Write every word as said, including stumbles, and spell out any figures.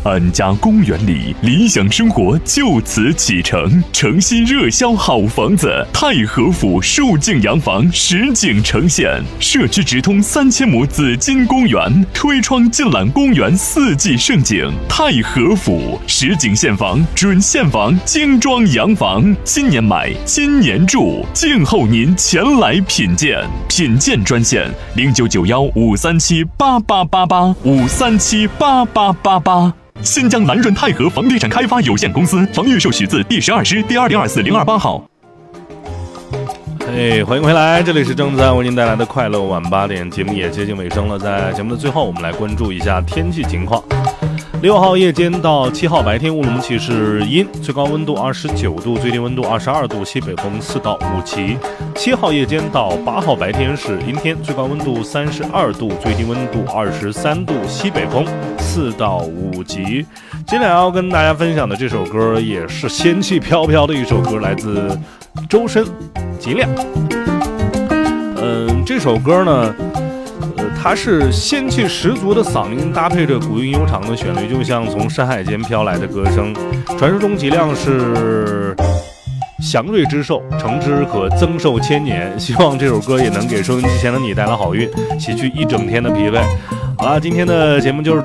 安家公园里，理想生活就此启程。诚心热销好房子，太和府数景洋房实景呈现。社区直通三千亩紫金公园，推窗尽览公园四季盛景。太和府实景现房，准现房，精装洋房，今年买，今年住，静候您前来品鉴。品鉴专线零九九幺五三七八八八八五三七八八八八。新疆南润泰和房地产开发有限公司房预授许字第十二支第二零二四零二八号。 嘿，欢迎回来，这里是正在为您带来的快乐晚八点，节目也接近尾声了。在节目的最后，我们来关注一下天气情况。六号夜间到七号白天，乌鲁木齐是阴，最高温度二十九度，最低温度二十二度，西北风四到五级。七号夜间到八号白天是阴天，最高温度三十二度，最低温度二十三度，西北风四到五级。接下来要跟大家分享的这首歌也是仙气飘飘的一首歌，来自周深，极亮。嗯，这首歌呢。它是仙气十足的嗓音，搭配着古韵悠长的旋律，就像从山海间飘来的歌声。传说中脊梁是祥瑞之寿，诚之可增寿千年。希望这首歌也能给收音机前的你带来好运，洗去一整天的疲惫。好了，今天的节目就是